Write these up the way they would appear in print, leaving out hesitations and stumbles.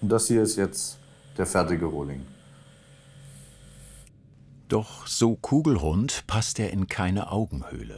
Und das hier ist jetzt der fertige Rohling. Doch so kugelrund passt er in keine Augenhöhle.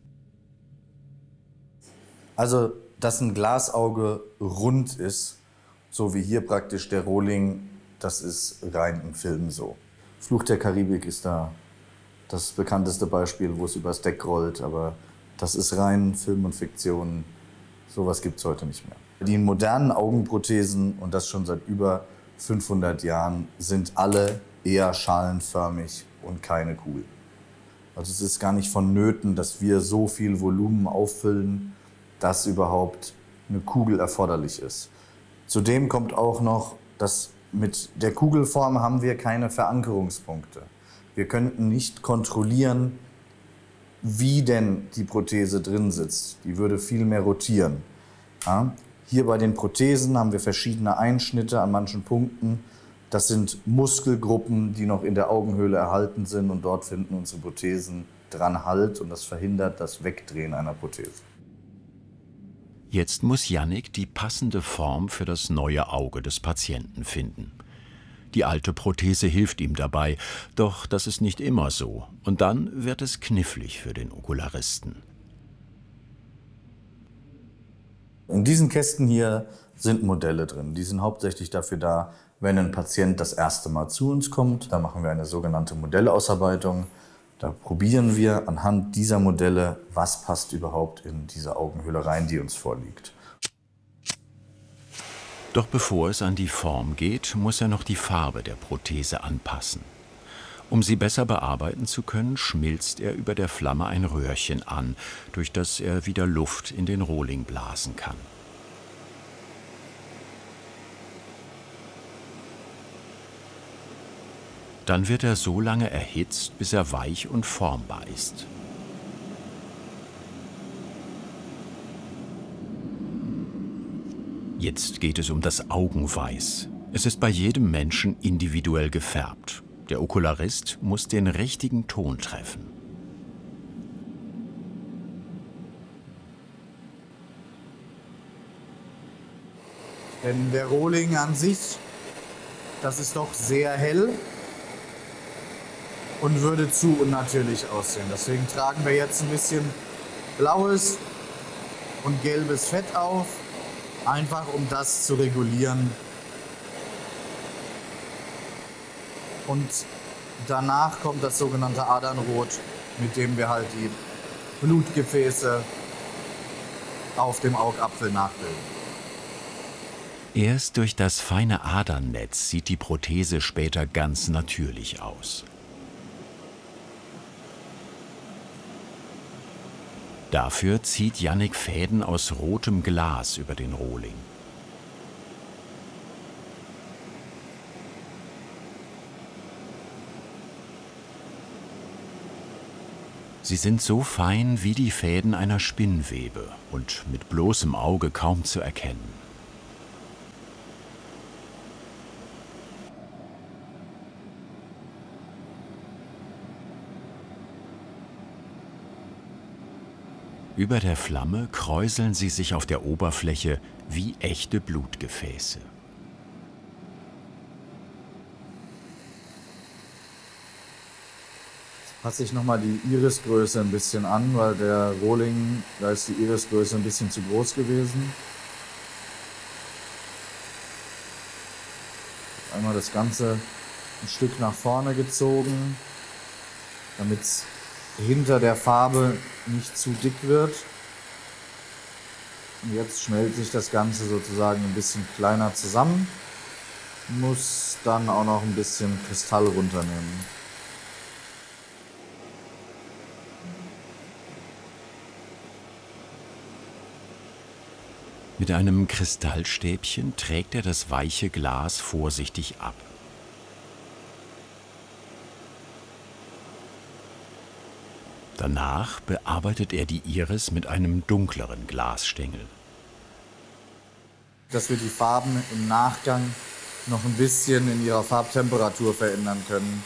Also, dass ein Glasauge rund ist, so wie hier praktisch der Rohling, das ist rein im Film so. Fluch der Karibik ist da das bekannteste Beispiel, wo es übers Deck rollt, aber das ist rein Film und Fiktion. Sowas gibt es heute nicht mehr. Die modernen Augenprothesen, und das schon seit über 500 Jahren, sind alle eher schalenförmig und keine Kugel. Also es ist gar nicht vonnöten, dass wir so viel Volumen auffüllen, dass überhaupt eine Kugel erforderlich ist. Zudem kommt auch noch, dass mit der Kugelform haben wir keine Verankerungspunkte. Wir könnten nicht kontrollieren, wie denn die Prothese drin sitzt. Die würde viel mehr rotieren. Ja? Hier bei den Prothesen haben wir verschiedene Einschnitte an manchen Punkten. Das sind Muskelgruppen, die noch in der Augenhöhle erhalten sind, und dort finden unsere Prothesen dran Halt, und das verhindert das Wegdrehen einer Prothese. Jetzt muss Jannik die passende Form für das neue Auge des Patienten finden. Die alte Prothese hilft ihm dabei, doch das ist nicht immer so. Und dann wird es knifflig für den Okularisten. In diesen Kästen hier sind Modelle drin. Die sind hauptsächlich dafür da, wenn ein Patient das erste Mal zu uns kommt. Da machen wir eine sogenannte Modellausarbeitung. Da probieren wir anhand dieser Modelle, was passt überhaupt in diese Augenhöhle rein, die uns vorliegt. Doch bevor es an die Form geht, muss er noch die Farbe der Prothese anpassen. Um sie besser bearbeiten zu können, schmilzt er über der Flamme ein Röhrchen an, durch das er wieder Luft in den Rohling blasen kann. Dann wird er so lange erhitzt, bis er weich und formbar ist. Jetzt geht es um das Augenweiß. Es ist bei jedem Menschen individuell gefärbt. Der Okularist muss den richtigen Ton treffen. Denn der Rohling an sich, das ist doch sehr hell und würde zu unnatürlich aussehen. Deswegen tragen wir jetzt ein bisschen blaues und gelbes Fett auf, einfach um das zu regulieren. Und danach kommt das sogenannte Adernrot, mit dem wir halt die Blutgefäße auf dem Augapfel nachbilden. Erst durch das feine Adernnetz sieht die Prothese später ganz natürlich aus. Dafür zieht Jannik Fäden aus rotem Glas über den Rohling. Sie sind so fein wie die Fäden einer Spinnwebe und mit bloßem Auge kaum zu erkennen. Über der Flamme kräuseln sie sich auf der Oberfläche wie echte Blutgefäße. Passe ich nochmal die Irisgröße ein bisschen an, weil der Rohling, da ist die Irisgröße ein bisschen zu groß gewesen. Einmal das Ganze ein Stück nach vorne gezogen, damit es hinter der Farbe nicht zu dick wird. Und jetzt schmelzt sich das Ganze sozusagen ein bisschen kleiner zusammen. Muss dann auch noch ein bisschen Kristall runternehmen. Mit einem Kristallstäbchen trägt er das weiche Glas vorsichtig ab. Danach bearbeitet er die Iris mit einem dunkleren Glasstängel. Dass wir die Farben im Nachgang noch ein bisschen in ihrer Farbtemperatur verändern können.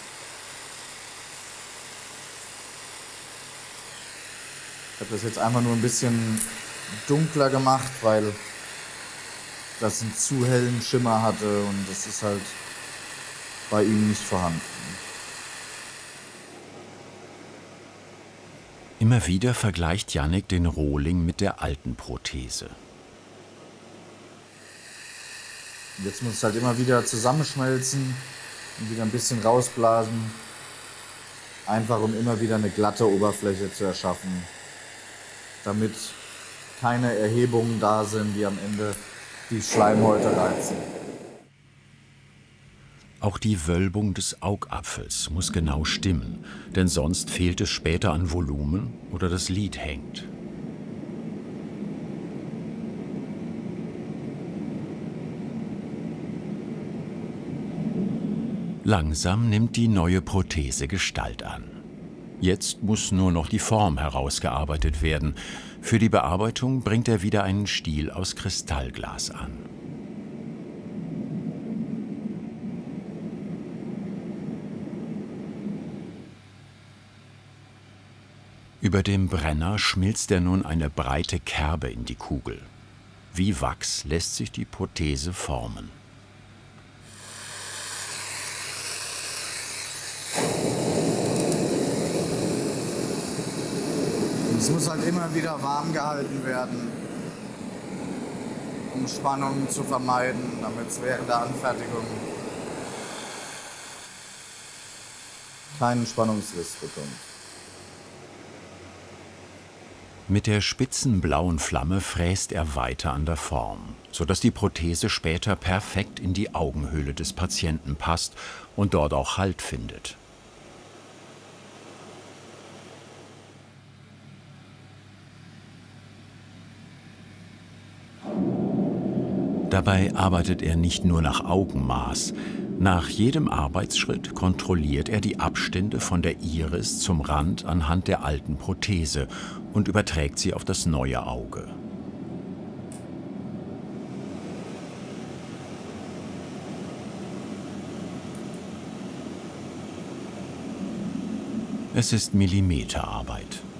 Ich habe das jetzt einfach nur ein bisschen dunkler gemacht, weil das einen zu hellen Schimmer hatte und das ist halt bei ihm nicht vorhanden. Immer wieder vergleicht Jannik den Rohling mit der alten Prothese. Und jetzt muss es halt immer wieder zusammenschmelzen und wieder ein bisschen rausblasen, einfach um immer wieder eine glatte Oberfläche zu erschaffen, damit keine Erhebungen da sind, die am Ende die Schleimhäute reizen. Auch die Wölbung des Augapfels muss genau stimmen, denn sonst fehlt es später an Volumen oder das Lid hängt. Langsam nimmt die neue Prothese Gestalt an. Jetzt muss nur noch die Form herausgearbeitet werden. Für die Bearbeitung bringt er wieder einen Stiel aus Kristallglas an. Über dem Brenner schmilzt er nun eine breite Kerbe in die Kugel. Wie Wachs lässt sich die Prothese formen. Es muss halt immer wieder warm gehalten werden, um Spannungen zu vermeiden, damit es während der Anfertigung keinen Spannungsriss bekommt. Mit der spitzen blauen Flamme fräst er weiter an der Form, sodass die Prothese später perfekt in die Augenhöhle des Patienten passt und dort auch Halt findet. Dabei arbeitet er nicht nur nach Augenmaß. Nach jedem Arbeitsschritt kontrolliert er die Abstände von der Iris zum Rand anhand der alten Prothese und überträgt sie auf das neue Auge. Es ist Millimeterarbeit.